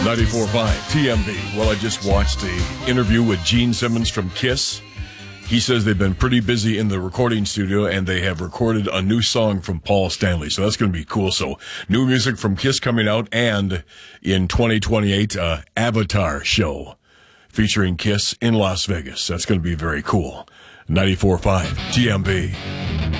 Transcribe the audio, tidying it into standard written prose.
94.5 TMB. Well, I just watched the interview with Gene Simmons from KISS. He says they've been pretty busy in the recording studio, and they have recorded a new song from Paul Stanley. So that's going to be cool. So new music from KISS coming out, and in 2028, Avatar show featuring KISS in Las Vegas. That's going to be very cool. 94.5 TMB.